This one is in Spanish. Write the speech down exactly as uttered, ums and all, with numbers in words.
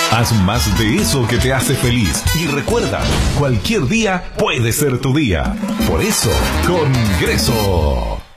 Haz más de eso que te hace feliz. Y recuerda, cualquier día puede ser tu día. Por eso, Congreso.